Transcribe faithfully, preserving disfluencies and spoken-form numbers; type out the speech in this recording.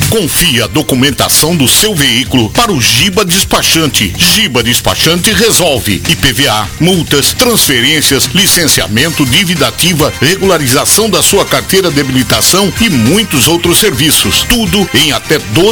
Confie a documentação do seu veículo para o Giba Despachante. Giba Despachante resolve I P V A, multas, transferências, licenciamento, dívida ativa, regularização da sua carteira de habilitação e muitos outros serviços. Tudo em até doze